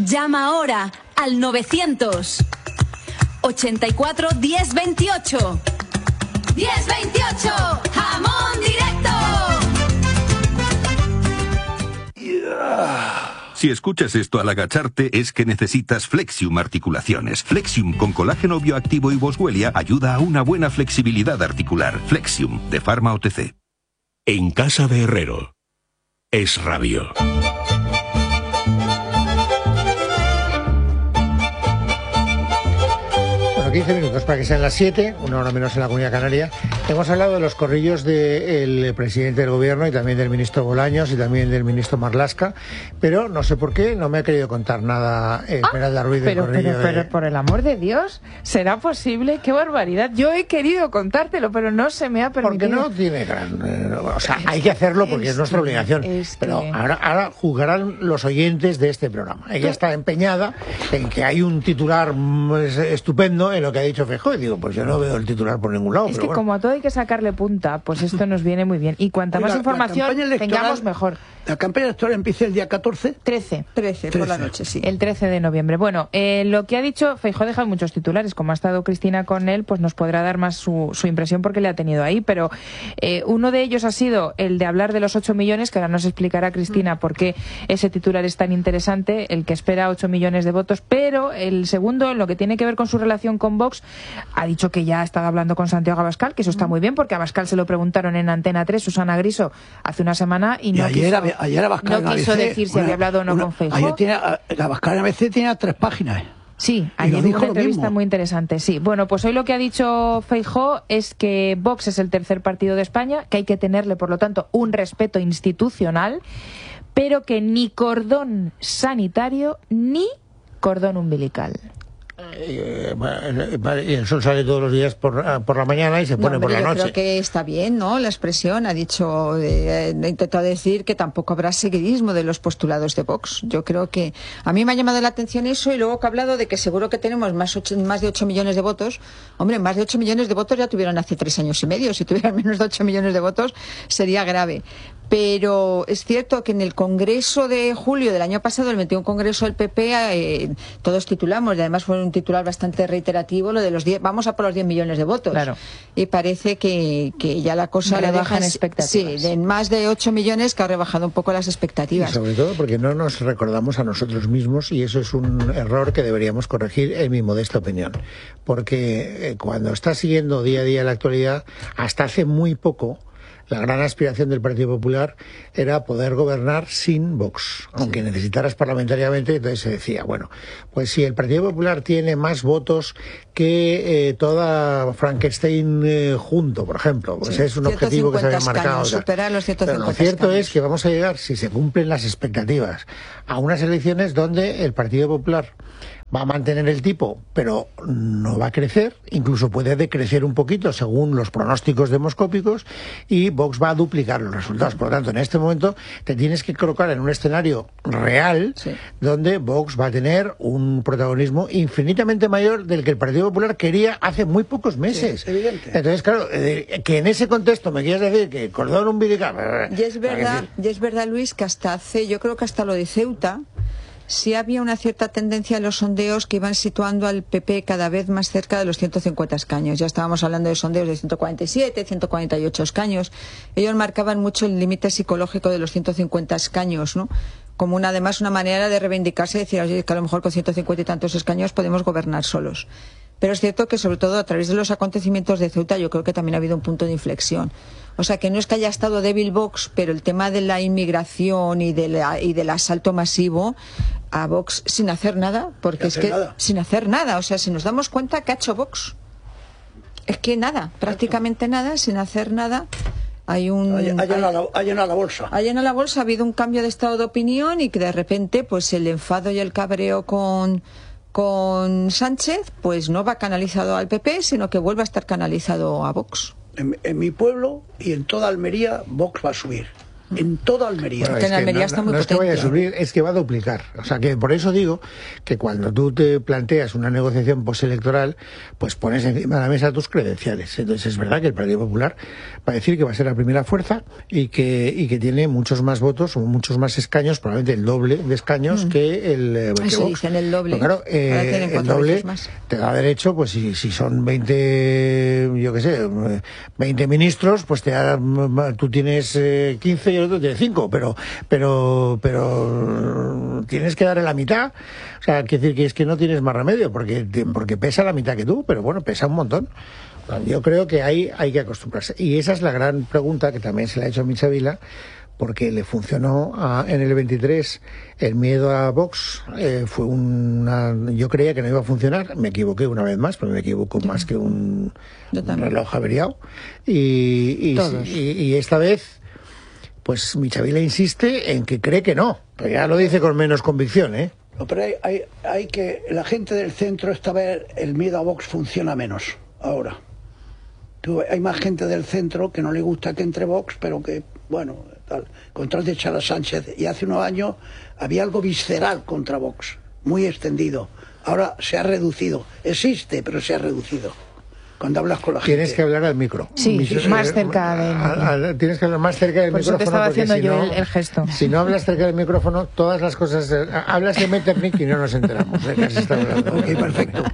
Llama ahora al 900 84 1028. 1028, jamón directo. Si escuchas esto al agacharte es que necesitas Flexium Articulaciones. Flexium con colágeno bioactivo y boswellia ayuda a una buena flexibilidad articular. Flexium, de Pharma OTC. En casa de Herrero, Es Radio. 15 minutos para que sean las 7, una hora menos en la Comunidad Canaria. Hemos hablado de los corrillos del presidente del gobierno y también del ministro Bolaños y también del ministro Marlaska, pero no sé por qué no me ha querido contar nada Esmeralda Ruiz del corrillo. Pero por el amor de Dios, ¿será posible? ¡Qué barbaridad! Yo he querido contártelo, pero no se me ha permitido. Porque no tiene gran... o sea, hay que hacerlo porque es nuestra obligación. Pero ahora juzgarán los oyentes de este programa. Ella está empeñada en que hay un titular estupendo en lo que ha dicho Feijóo, y digo, pues yo no veo el titular por ningún lado. Es que como a todo hay que sacarle punta, pues esto nos viene muy bien. Y cuanta más información tengamos, mejor. La campaña electoral empieza el día 14. 13 por la noche, sí. El 13 de noviembre. Bueno, lo que ha dicho Feijóo deja muchos titulares. Como ha estado Cristina con él, pues nos podrá dar más su impresión porque le ha tenido ahí. Pero uno de ellos ha sido el de hablar de los 8 millones, que ahora nos explicará Cristina por qué ese titular es tan interesante, el que espera 8 millones de votos. Pero el segundo, en lo que tiene que ver con su relación con Vox, ha dicho que ya ha estado hablando con Santiago Abascal, que eso está muy bien, porque a Abascal se lo preguntaron en Antena 3, Susana Griso, hace una semana, y no ayer Abascal no quiso decir si había hablado o no con Feijóo. Abascal a veces tiene 3 páginas. Sí, ayer hubo una entrevista muy interesante. Sí, bueno, pues hoy lo que ha dicho Feijóo es que Vox es el tercer partido de España, que hay que tenerle, por lo tanto, un respeto institucional, pero que ni cordón sanitario ni cordón umbilical. Y el sol sale todos los días por la mañana y se pone por la noche. Yo creo que está bien, ¿no? La expresión ha dicho, intentado decir que tampoco habrá seguidismo de los postulados de Vox. Yo creo que a mí me ha llamado la atención eso, y luego que ha hablado de que seguro que tenemos más de 8 millones de votos. Hombre, más de 8 millones de votos ya tuvieron hace 3 años y medio. Si tuvieran menos de 8 millones de votos sería grave. Pero es cierto que en el Congreso de julio del año pasado, el 21 Congreso del PP, todos titulamos, y además fue un titular bastante reiterativo, lo de los 10, vamos a por los 10 millones de votos. Claro. Y parece que ya la cosa le deja en expectativas. Sí, de más de 8 millones, que ha rebajado un poco las expectativas. Y sobre todo porque no nos recordamos a nosotros mismos, y eso es un error que deberíamos corregir, en mi modesta opinión. Porque cuando estás siguiendo día a día la actualidad, hasta hace muy poco, la gran aspiración del Partido Popular era poder gobernar sin Vox, aunque necesitaras parlamentariamente. Entonces se decía, bueno, pues si el Partido Popular tiene más votos que toda Frankenstein junto, por ejemplo, pues es un objetivo que se había marcado. Superar los 150 Pero lo cierto escaños. es que vamos a llegar, si se cumplen las expectativas, a unas elecciones donde el Partido Popular va a mantener el tipo, pero no va a crecer, incluso puede decrecer un poquito según los pronósticos demoscópicos, y Vox va a duplicar los resultados. Por lo tanto, en este momento te tienes que colocar en un escenario real, donde Vox va a tener un protagonismo infinitamente mayor del que el Partido Popular quería hace muy pocos meses. Sí, evidente. Entonces, claro, que en ese contexto me quieres decir que cordón umbilical... Y es verdad, Luis, que yo creo que hasta lo de Ceuta, sí había una cierta tendencia en los sondeos que iban situando al PP cada vez más cerca de los 150 escaños. Ya estábamos hablando de sondeos de 147, 148 escaños. Ellos marcaban mucho el límite psicológico de los 150 escaños, ¿no? Como además una manera de reivindicarse y decir, oye, que a lo mejor con 150 y tantos escaños podemos gobernar solos. Pero es cierto que, sobre todo, a través de los acontecimientos de Ceuta, yo creo que también ha habido un punto de inflexión. O sea, que no es que haya estado débil Vox, pero el tema de la inmigración y del asalto masivo a Vox sin hacer nada, porque sin hacer nada. O sea, si nos damos cuenta, ¿qué ha hecho Vox? Es que nada, prácticamente nada, sin hacer nada. Ha llenado la bolsa. Ha llenado la bolsa, ha habido un cambio de estado de opinión, y que de repente, pues el enfado y el cabreo con Sánchez, pues no va canalizado al PP, sino que vuelve a estar canalizado a Vox. En mi pueblo y en toda Almería, Vox va a subir. en toda Almería. Bueno, que en Almería está muy no es que vaya a potente. subir, es que va a duplicar. O sea, que por eso digo que cuando tú te planteas una negociación postelectoral, pues pones encima de la mesa tus credenciales. Entonces es verdad que el Partido Popular va a decir que va a ser la primera fuerza y que tiene muchos más votos o muchos más escaños, probablemente el doble de escaños que el que Eso Vox. dicen, el doble. Pero claro, Ahora tienen el 4 doble veces más. te da derecho, pues si son 20, yo qué sé, 20 ministros, pues tú tienes 15 y el otro tiene 5, pero tienes que darle la mitad. O sea, quiere decir que es que no tienes más remedio, porque pesa la mitad que tú, pero bueno, pesa un montón. Yo creo que hay que acostumbrarse. Y esa es la gran pregunta que también se le ha hecho a Michavila, porque le funcionó en el 23 el miedo a Vox. Yo creía que no iba a funcionar, me equivoqué una vez más, pero me equivoco más que un reloj averiado. Y esta vez, pues Michavila insiste en que cree que no, pero ya lo dice con menos convicción, ¿eh? No, pero hay que... La gente del centro, esta vez el miedo a Vox funciona menos ahora. Hay más gente del centro que no le gusta que entre Vox, pero que, bueno, tal, control de echar a Sánchez. Y hace unos años había algo visceral contra Vox, muy extendido. Ahora se ha reducido. Existe, pero se ha reducido. Cuando hablas con la gente. Tienes que hablar al micro. Sí, más cerca del tienes que hablar más cerca del Por eso micrófono. te estaba haciendo si yo no, el gesto. Si no hablas cerca del micrófono, todas las cosas... hablas de Metternich y no nos enteramos de qué se está hablando. Ok, perfecto.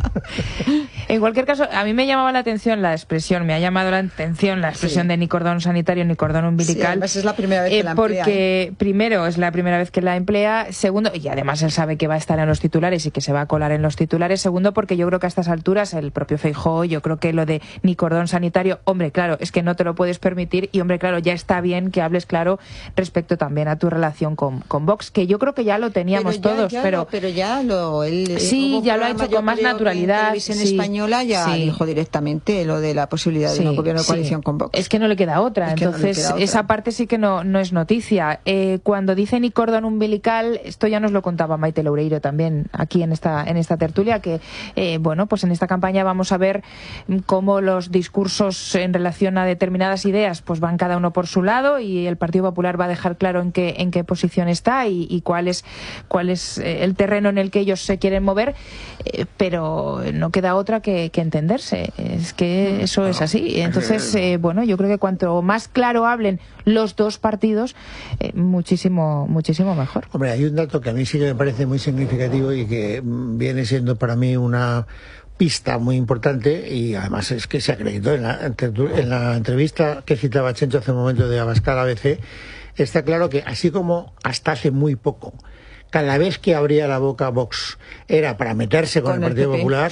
En cualquier caso, a mí me llamaba la atención la expresión, me ha llamado la atención la expresión de ni cordón sanitario ni cordón umbilical. Sí, además es la primera vez que la emplea. Porque, primero, es la primera vez que la emplea. Segundo, y además él sabe que va a estar en los titulares y que se va a colar en los titulares. Segundo, porque yo creo que a estas alturas, el propio Feijóo, yo creo que lo de ni cordón sanitario, hombre, claro, es que no te lo puedes permitir y, hombre, claro, ya está bien que hables claro respecto también a tu relación con Vox, que yo creo que ya lo teníamos todos, pero ya lo... sí, ya lo ha hecho con más naturalidad. En Televisión sí, Española ya dijo directamente lo de la posibilidad de un gobierno de coalición con Vox. Es que no le queda otra, Es que entonces no le queda otra. esa parte sí que no es noticia. Cuando dice ni cordón umbilical, esto ya nos lo contaba Maite Loureiro también aquí en esta tertulia, que bueno, pues en esta campaña vamos a ver cómo los discursos en relación a determinadas ideas pues van cada uno por su lado y el Partido Popular va a dejar claro en qué posición está y cuál es el terreno en el que ellos se quieren mover, pero no queda otra que entenderse. Es que eso es así. Entonces, bueno, yo creo que cuanto más claro hablen los dos partidos, muchísimo mejor. Hombre, hay un dato que a mí sí que me parece muy significativo y que viene siendo para mí una pista muy importante, y además es que se acreditó en la entrevista que citaba Chencho hace un momento de Abascal ABC. Está claro que así como hasta hace muy poco cada vez que abría la boca Vox era para meterse con el Partido Popular,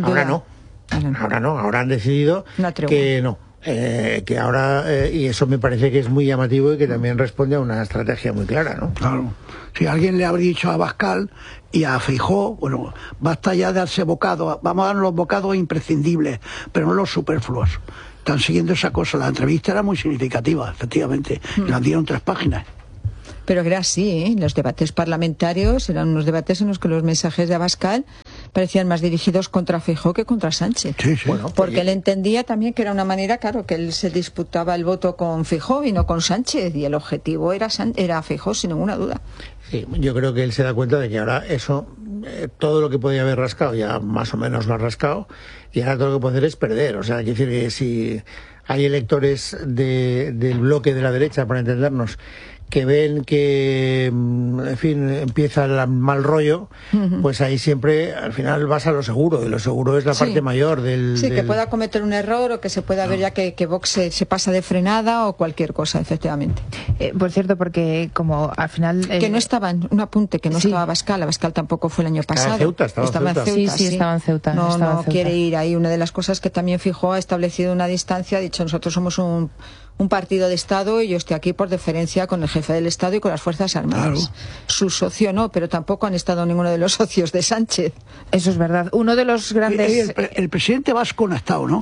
ahora no, ahora han decidido que no. Que ahora, y eso me parece que es muy llamativo y que también responde a una estrategia muy clara, ¿no? Claro. Si alguien le habría dicho a Abascal y a Feijóo, bueno, basta ya de darse bocados, vamos a dar los bocados imprescindibles, pero no los superfluos. Están siguiendo esa cosa. La entrevista era muy significativa, efectivamente. La dieron 3 páginas. Pero era así, ¿eh? Los debates parlamentarios eran unos debates en los que los mensajes de Abascal parecían más dirigidos contra Feijóo que contra Sánchez. Sí, sí. Bueno, porque él entendía también que era una manera, claro, que él se disputaba el voto con Feijóo y no con Sánchez, y el objetivo era Feijóo, sin ninguna duda. Sí, yo creo que él se da cuenta de que ahora eso, todo lo que podía haber rascado ya más o menos lo ha rascado, y ahora todo lo que puede hacer es perder. O sea, hay que decir que si hay electores del bloque de la derecha, para entendernos, que ven que, en fin, empieza el mal rollo, pues ahí siempre, al final vas a lo seguro, y lo seguro es la parte mayor del... Sí, que pueda cometer un error o que se pueda ver ya que Vox se pasa de frenada o cualquier cosa, efectivamente. Por cierto, porque como al final... Que no estaban, un apunte, que no estaba Abascal tampoco fue el año pasado. Estaba en Ceuta. Sí, estaba en Ceuta. No quiere ir ahí. Una de las cosas que también Feijóo ha establecido una distancia, ha dicho, nosotros somos un partido de Estado y yo estoy aquí por deferencia con el jefe del Estado y con las Fuerzas Armadas. Claro. Su socio no, pero tampoco han estado ninguno de los socios de Sánchez. Eso es verdad. Uno de los grandes... El presidente vasco no ha estado, ¿no?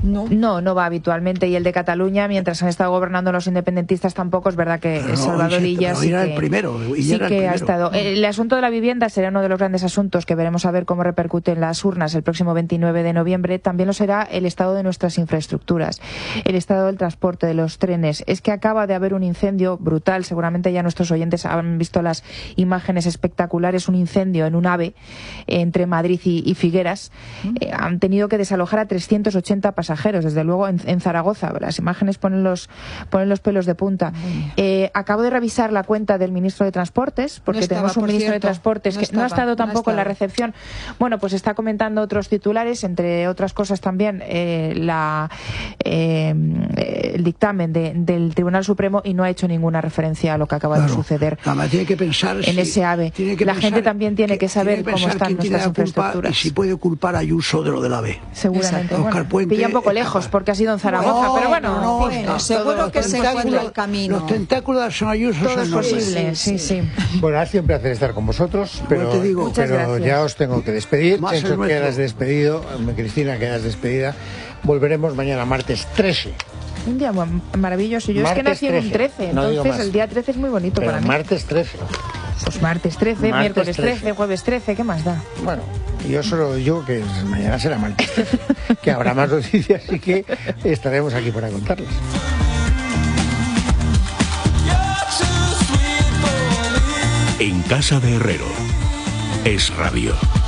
No va habitualmente. Y el de Cataluña, mientras han estado gobernando los independentistas, tampoco es verdad que Salvador Illa sí que ha estado. El asunto de la vivienda será uno de los grandes asuntos que veremos a ver cómo repercute en las urnas el próximo 29 de noviembre. También lo será el estado de nuestras infraestructuras, el estado del transporte, de los trenes. Es que acaba de haber un incendio brutal. Seguramente ya nuestros oyentes han visto las imágenes espectaculares. Un incendio en un AVE entre Madrid y Figueras. Han tenido que desalojar a 380 pasajeros. Desde luego en Zaragoza las imágenes ponen los pelos de punta. Acabo de revisar la cuenta del ministro de Transportes, porque tenemos un ministro de Transportes que no ha estado tampoco en la recepción. Bueno, pues está comentando otros titulares, entre otras cosas también el dictamen del Tribunal Supremo, y no ha hecho ninguna referencia a lo que acaba de suceder tiene que pensar en ese AVE. La gente también tiene que saber cómo están nuestras infraestructuras. Y si puede culpar a Ayuso de lo del AVE. Seguramente. Oscar Puente, pilla un poco lejos porque ha sido en Zaragoza, pero bueno, seguro que se encuentra el camino. Los tentáculos son Ayuso. Todo es posible, sí. Bueno, ha sido un placer estar con vosotros, pero ya os tengo que despedir. Encho, quedas despedido. Cristina, quedas despedida. Volveremos mañana, martes 13. Un día maravilloso. Yo martes es que nací en un 13, entonces el día 13 es muy bonito para mí. Martes 13. Pues martes 13, miércoles 13, jueves 13, ¿qué más da? Bueno, yo solo digo que mañana será martes 13, que habrá más noticias y que estaremos aquí para contarles. En casa de Herrero. Es Radio.